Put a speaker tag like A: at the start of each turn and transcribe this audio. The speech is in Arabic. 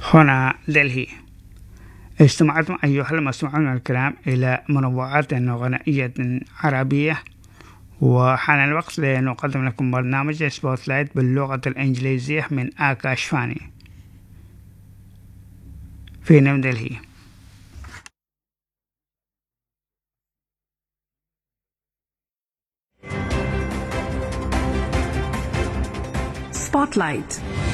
A: هنا دلهي. استمعتم أيها المستمعون الكرام إلى منوعات غنائية عربية، وحان الوقت لنقدم لكم برنامج سبوتلايت باللغة الإنجليزية من آكاشفاني في نيو دلهي.
B: Spotlight